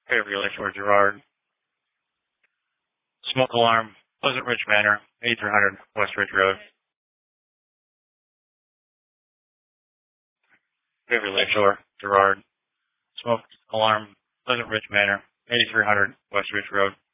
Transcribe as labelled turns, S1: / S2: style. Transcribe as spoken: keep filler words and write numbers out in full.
S1: Fairview Lakeshore, Girard. Smoke alarm, Pleasant Ridge Manor, eighty-three hundred West Ridge Road. Fairview Lakeshore, Girard. Smoke alarm, Pleasant Ridge Manor, eighty-three hundred West Ridge Road.